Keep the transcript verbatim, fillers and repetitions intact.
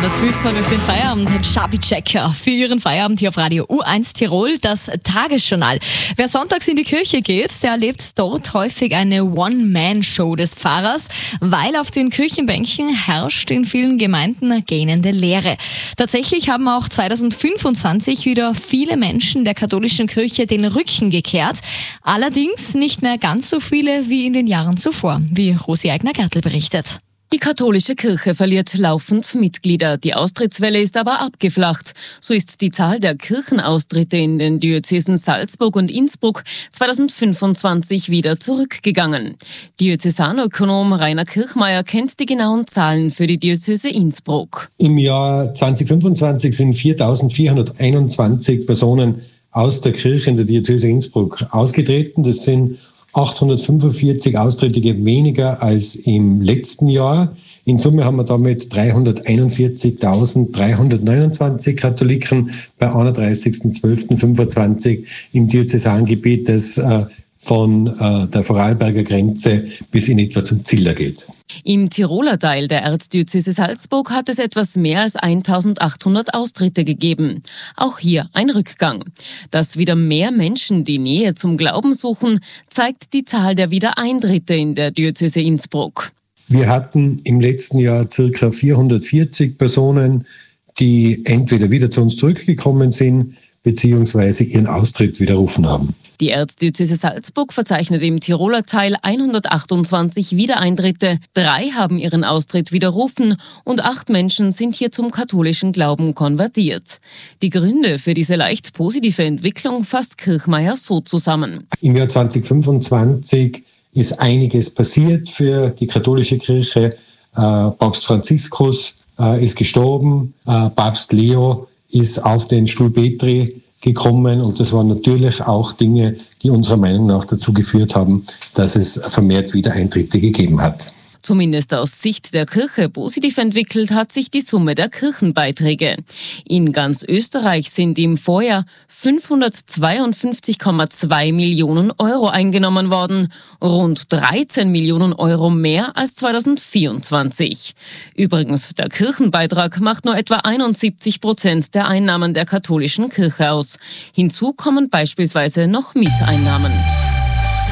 dazu ist man durch den Feierabend Sharpie Checker für Ihren Feierabend hier auf Radio U eins Tirol, das Tagesjournal. Wer sonntags in die Kirche geht, der erlebt dort häufig eine One-Man-Show des Pfarrers, weil auf den Kirchenbänken herrscht in vielen Gemeinden gähnende Leere. Tatsächlich haben auch zweitausendfünfundzwanzig wieder viele Menschen der katholischen Kirche den Rücken gekehrt, allerdings nicht mehr ganz so viele wie in den Jahren zuvor, wie Rosi Eigner-Gertl berichtet. Die katholische Kirche verliert laufend Mitglieder. Die Austrittswelle ist aber abgeflacht. So ist die Zahl der Kirchenaustritte in den Diözesen Salzburg und Innsbruck zweitausendfünfundzwanzig wieder zurückgegangen. Diözesanökonom Rainer Kirchmeier kennt die genauen Zahlen für die Diözese Innsbruck. Im Jahr zweitausendfünfundzwanzig sind viertausendvierhunderteinundzwanzig Personen aus der Kirche in der Diözese Innsbruck ausgetreten. Das sind achthundertfünfundvierzig Austrittige weniger als im letzten Jahr. In Summe haben wir damit dreihunderteinundvierzigtausenddreihundertneunundzwanzig Katholiken bei einunddreißigsten zwölften fünfundzwanzig im Diözesangebiet, das äh, von äh, der Vorarlberger Grenze bis in etwa zum Ziller geht. Im Tiroler Teil der Erzdiözese Salzburg hat es etwas mehr als eintausendachthundert Austritte gegeben. Auch hier ein Rückgang. Dass wieder mehr Menschen die Nähe zum Glauben suchen, zeigt die Zahl der Wiedereintritte in der Diözese Innsbruck. Wir hatten im letzten Jahr ca. vierhundertvierzig Personen, die entweder wieder zu uns zurückgekommen sind, beziehungsweise ihren Austritt widerrufen haben. Die Erzdiözese Salzburg verzeichnet im Tiroler Teil hundertachtundzwanzig Wiedereintritte, drei haben ihren Austritt widerrufen und acht Menschen sind hier zum katholischen Glauben konvertiert. Die Gründe für diese leicht positive Entwicklung fasst Kirchmeier so zusammen. Im Jahr zweitausendfünfundzwanzig ist einiges passiert für die katholische Kirche. Äh, Papst Franziskus äh, ist gestorben, äh, Papst Leo ist auf den Stuhl Petri gekommen und das waren natürlich auch Dinge, die unserer Meinung nach dazu geführt haben, dass es vermehrt Wiedereintritte gegeben hat. Zumindest aus Sicht der Kirche positiv entwickelt hat sich die Summe der Kirchenbeiträge. In ganz Österreich sind im Vorjahr fünfhundertzweiundfünfzig Komma zwei Millionen Euro eingenommen worden, rund dreizehn Millionen Euro mehr als zweitausendvierundzwanzig. Übrigens, der Kirchenbeitrag macht nur etwa einundsiebzig Prozent der Einnahmen der katholischen Kirche aus. Hinzu kommen beispielsweise noch Mieteinnahmen.